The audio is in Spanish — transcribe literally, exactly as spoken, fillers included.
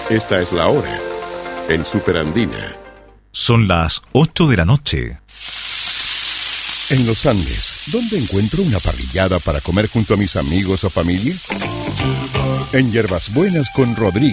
Esta es la hora en Superandina. Son las ocho de la noche. En los Andes, ¿dónde encuentro una parrillada para comer junto a mis amigos o familia? En Hierbas Buenas con Rodríguez.